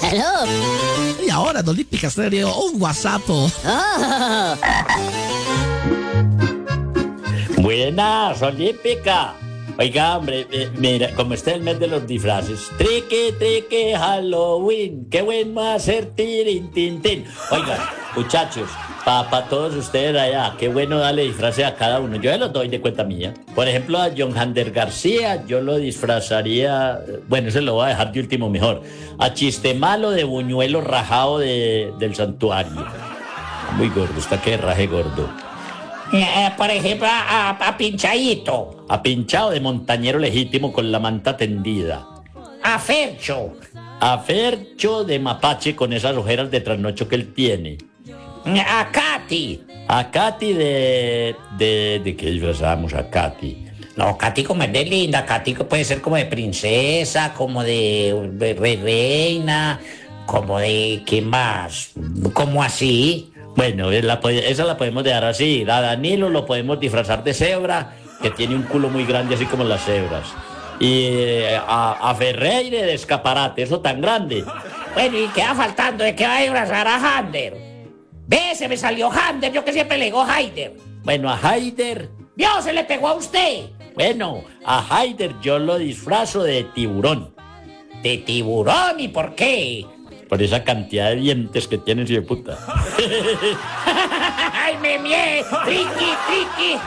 Aló. Y ahora, Don Olímpica Estéreo, un WhatsApp. Oh. Buenas, Olímpica. Oiga, hombre, mira, como está el mes de los disfraces. Triqui, triqui, Halloween. Qué bueno hacer tirin, tin, tin. Oiga, muchachos, para todos ustedes allá, qué bueno darle disfraces a cada uno. Yo ya los doy de cuenta mía. Por ejemplo, a John Hander García, yo lo disfrazaría. Bueno, ese lo voy a dejar de último mejor. A Chiste Malo de buñuelo rajado del santuario. Muy gordo, está que raje gordo. Por ejemplo, a Pinchadito. A Pinchado de montañero legítimo con la manta tendida. A Fercho. A Fercho de mapache con esas ojeras de trasnocho que él tiene. A Katy. A Katy ¿de qué disfrazamos a Katy? No, Katy como es de linda. Katy puede ser como de princesa, como de reina, como de... ¿qué más? Como así. Bueno, esa la podemos dejar así. A Danilo lo podemos disfrazar de cebra, que tiene un culo muy grande así como las cebras. Y a Ferreire de escaparate, eso tan grande. Bueno, y queda faltando, ¿de qué va a disfrazar a Hander? Ve, se me salió Hander, yo que siempre le digo Haider. Bueno, a Haider. Dios, se le pegó a usted. Bueno, a Haider yo lo disfrazo de tiburón. ¿De tiburón? ¿Y por qué? Por esa cantidad de dientes que tiene ese hijo de puta. ¡Ay, me mié! ¡Triqui, triqui!